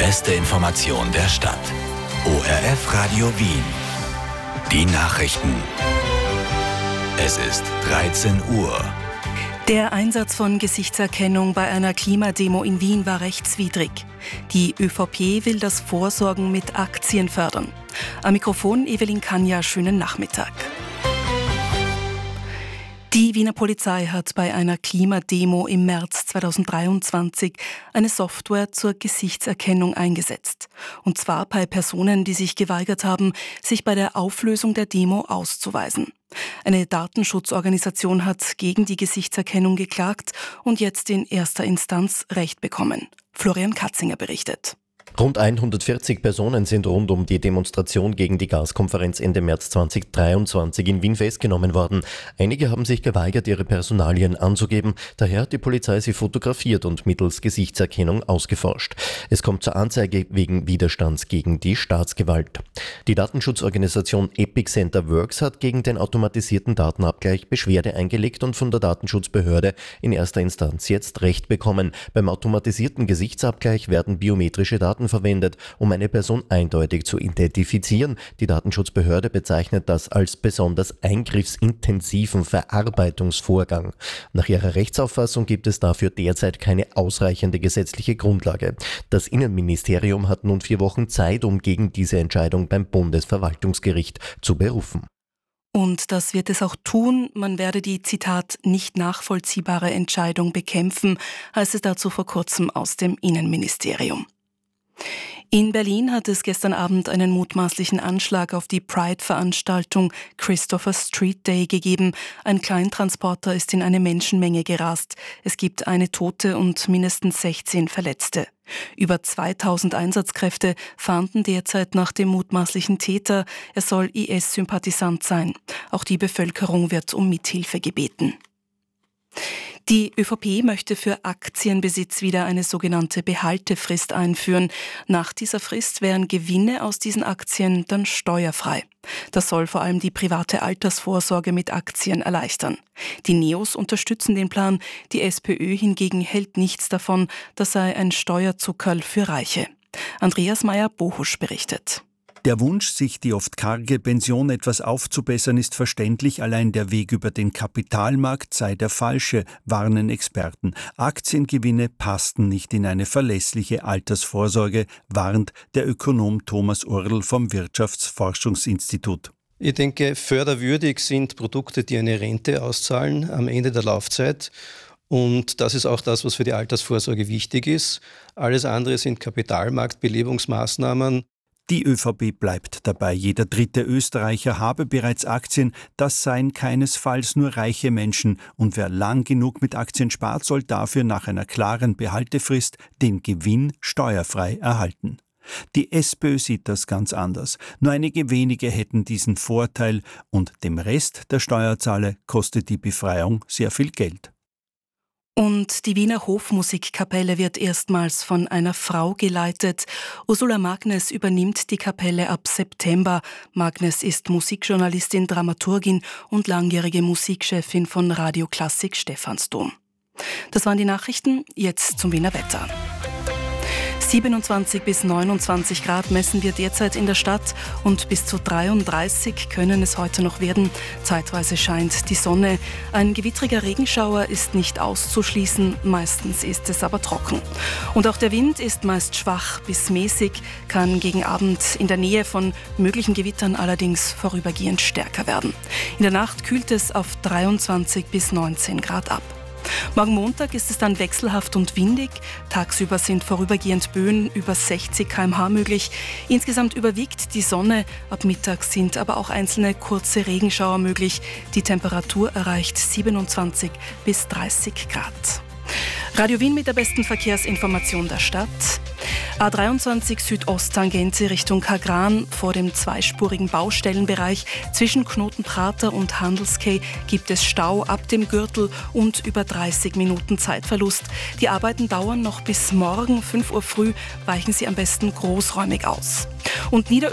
beste Information der Stadt. ORF Radio Wien. Die Nachrichten. Es ist 13 Uhr. Der Einsatz von Gesichtserkennung bei einer Klimademo in Wien war rechtswidrig. Die ÖVP will das Vorsorgen mit Aktien fördern. Am Mikrofon Evelyn Kanja, schönen Nachmittag. Die Wiener Polizei hat bei einer Klimademo im März 2023 eine Software zur Gesichtserkennung eingesetzt. Und zwar bei Personen, die sich geweigert haben, sich bei der Auflösung der Demo auszuweisen. Eine Datenschutzorganisation hat gegen die Gesichtserkennung geklagt und jetzt in erster Instanz Recht bekommen. Florian Katzinger berichtet. Rund 140 Personen sind rund um die Demonstration gegen die Gaskonferenz Ende März 2023 in Wien festgenommen worden. Einige haben sich geweigert, ihre Personalien anzugeben. Daher hat die Polizei sie fotografiert und mittels Gesichtserkennung ausgeforscht. Es kommt zur Anzeige wegen Widerstands gegen die Staatsgewalt. Die Datenschutzorganisation Epic Center Works hat gegen den automatisierten Datenabgleich Beschwerde eingelegt und von der Datenschutzbehörde in erster Instanz jetzt Recht bekommen. Beim automatisierten Gesichtsabgleich werden biometrische Daten verwendet, um eine Person eindeutig zu identifizieren. Die Datenschutzbehörde bezeichnet das als besonders eingriffsintensiven Verarbeitungsvorgang. Nach ihrer Rechtsauffassung gibt es dafür derzeit keine ausreichende gesetzliche Grundlage. Das Innenministerium hat nun 4 Wochen Zeit, um gegen diese Entscheidung beim Bundesverwaltungsgericht zu berufen. Und das wird es auch tun. Man werde die, Zitat, nicht nachvollziehbare Entscheidung bekämpfen, heißt es dazu vor kurzem aus dem Innenministerium. In Berlin hat es gestern Abend einen mutmaßlichen Anschlag auf die Pride-Veranstaltung Christopher Street Day gegeben. Ein Kleintransporter ist in eine Menschenmenge gerast. Es gibt eine Tote und mindestens 16 Verletzte. Über 2000 Einsatzkräfte fahnden derzeit nach dem mutmaßlichen Täter. Er soll IS-Sympathisant sein. Auch die Bevölkerung wird um Mithilfe gebeten. Die ÖVP möchte für Aktienbesitz wieder eine sogenannte Behaltefrist einführen. Nach dieser Frist wären Gewinne aus diesen Aktien dann steuerfrei. Das soll vor allem die private Altersvorsorge mit Aktien erleichtern. Die Neos unterstützen den Plan, die SPÖ hingegen hält nichts davon, das sei ein Steuerzuckerl für Reiche. Andreas Meyer-Bohusch berichtet. Der Wunsch, sich die oft karge Pension etwas aufzubessern, ist verständlich. Allein der Weg über den Kapitalmarkt sei der falsche, warnen Experten. Aktiengewinne passten nicht in eine verlässliche Altersvorsorge, warnt der Ökonom Thomas Url vom Wirtschaftsforschungsinstitut. Ich denke, förderwürdig sind Produkte, die eine Rente auszahlen am Ende der Laufzeit. Und das ist auch das, was für die Altersvorsorge wichtig ist. Alles andere sind Kapitalmarktbelebungsmaßnahmen. Die ÖVP bleibt dabei, jeder dritte Österreicher habe bereits Aktien, das seien keinesfalls nur reiche Menschen und wer lang genug mit Aktien spart, soll dafür nach einer klaren Behaltefrist den Gewinn steuerfrei erhalten. Die SPÖ sieht das ganz anders. Nur einige wenige hätten diesen Vorteil und dem Rest der Steuerzahler kostet die Befreiung sehr viel Geld. Und die Wiener Hofmusikkapelle wird erstmals von einer Frau geleitet. Ursula Magnes übernimmt die Kapelle ab September. Magnes ist Musikjournalistin, Dramaturgin und langjährige Musikchefin von Radio Klassik Stephansdom. Das waren die Nachrichten, jetzt zum Wiener Wetter. 27 bis 29 Grad messen wir derzeit in der Stadt und bis zu 33 können es heute noch werden. Zeitweise scheint die Sonne. Ein gewittriger Regenschauer ist nicht auszuschließen, meistens ist es aber trocken. Und auch der Wind ist meist schwach bis mäßig, kann gegen Abend in der Nähe von möglichen Gewittern allerdings vorübergehend stärker werden. In der Nacht kühlt es auf 23 bis 19 Grad ab. Morgen Montag ist es dann wechselhaft und windig. Tagsüber sind vorübergehend Böen über 60 km/h möglich. Insgesamt überwiegt die Sonne. Ab Mittag sind aber auch einzelne kurze Regenschauer möglich. Die Temperatur erreicht 27 bis 30 Grad. Radio Wien mit der besten Verkehrsinformation der Stadt. A23 Südosttangente Richtung Kagran. Vor dem zweispurigen Baustellenbereich zwischen Knotenprater und Handelskay gibt es Stau ab dem Gürtel und über 30 Minuten Zeitverlust. Die Arbeiten dauern noch bis morgen 5 Uhr früh. Weichen Sie am besten großräumig aus. Und